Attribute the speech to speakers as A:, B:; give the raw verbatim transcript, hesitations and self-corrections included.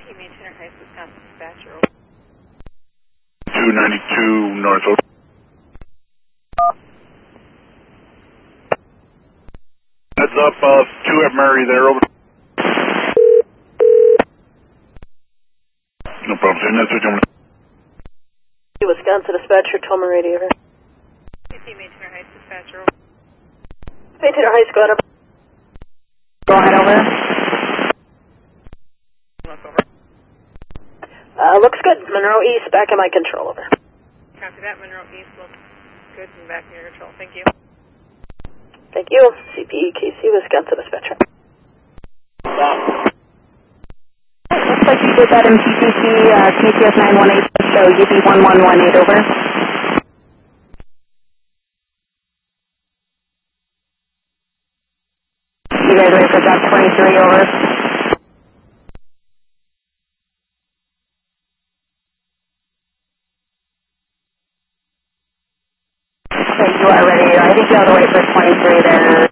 A: Maintainer Heights, Wisconsin dispatcher.
B: two ninety-two North Oak. Heads up, uh, two at Murray there, over. No problem, same message, I'm
C: Wisconsin dispatcher, Tolman radio.
A: Maintainer Heights dispatcher.
C: Maintainer Heights, go ahead.
D: Go ahead, over.
A: Look over.
C: Uh, looks good. Monroe East, back in my control, over.
A: Copy that. Monroe East looks good and back in your control. Thank you.
C: Thank you. C P E K C, Wisconsin dispatcher.
D: Looks like you did that in P T C, uh, K C S nine one eight, so U B one one one eight, over. You guys ready for job twenty-three, over? Okay, you are ready. I think you have to wait for twenty-three there.